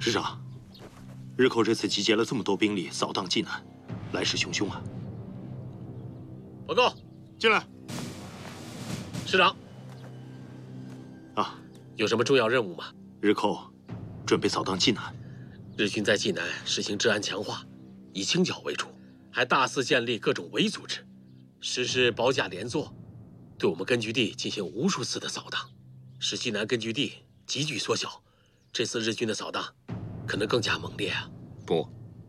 师长，日寇这次集结了这么多兵力扫荡济南，来势汹汹啊！ 报告， 进来。 师长。 啊， 有什么重要任务吗？ 日寇准备扫荡济南。 日军在济南实行治安强化，以清剿为主，还大肆建立各种伪组织，实施保甲连坐，对我们根据地进行无数次的扫荡，使济南根据地急剧缩小。这次日军的扫荡可能更加猛烈啊！ 不，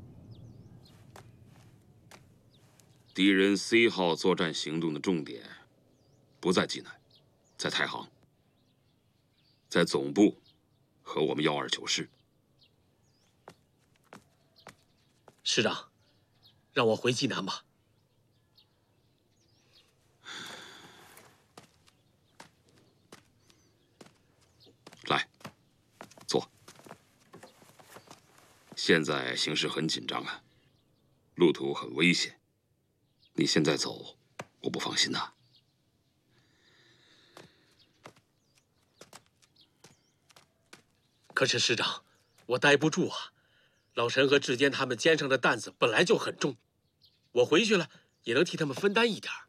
敌人 C 号作战行动的重点不在济南，在太行，在总部和我们129师。 师长，让我回济南吧。 来，坐。现在形势很紧张啊，路途很危险，你现在走，我不放心呐。 可是师长，我待不住啊！老陈和志坚他们肩上的担子本来就很重，我回去了也能替他们分担一点儿。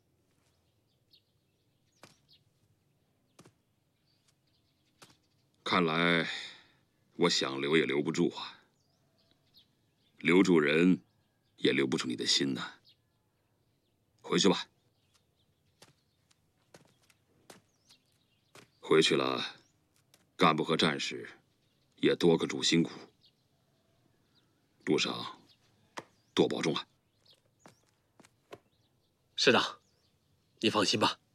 看来我想留也留不住啊，留住人也留不住你的心呐。回去吧。回去了，干部和战士也多个主心骨。路上多保重啊。 师长，你放心吧。